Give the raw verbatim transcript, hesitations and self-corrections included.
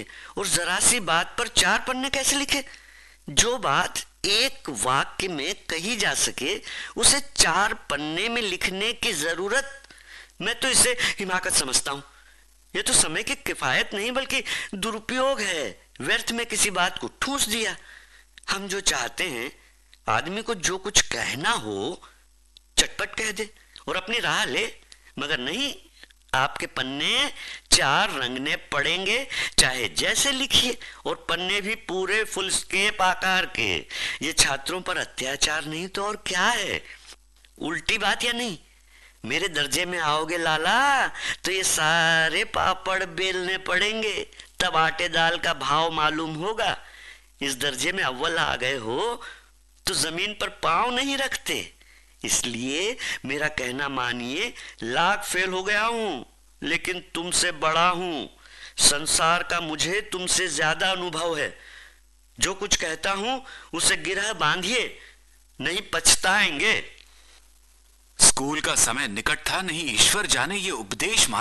चाहिए, और जरा सी बात पर चार पन्ने कैसे लिखे? जो बात एक वाक्य में कही जा सके उसे चार पन्ने में लिखने की जरूरत, मैं तो इसे हिमाकत समझता हूँ। ये तो समय की किफायत नहीं बल्कि दुरुपयोग है। व्यर्थ में किसी बात को ठूंस दिया। हम जो चाहते हैं आदमी को जो कुछ कहना हो चटपट कह दे और अपनी राह ले, मगर नहीं, आपके पन्ने चार रंगने पड़ेंगे, चाहे जैसे लिखिए, और पन्ने भी पूरे फुल स्केप आकार के। ये छात्रों पर अत्याचार नहीं तो और क्या है? उल्टी बात या नहीं? मेरे दर्जे में आओगे लाला तो ये सारे पापड़ बेलने पड़ेंगे, तब आटे दाल का भाव मालूम होगा। इस दर्जे में अव्वल आ गए हो तो जमीन पर पांव नहीं रखते, इसलिए मेरा कहना मानिए, लाख फेल हो गया हूं लेकिन तुमसे बड़ा हूं। संसार का मुझे तुमसे ज्यादा अनुभव है। जो कुछ कहता हूं उसे गिरह बांधिए, नहीं पछताएंगे। स्कूल का समय निकट था, नहीं ईश्वर जाने ये उपदेश मात्र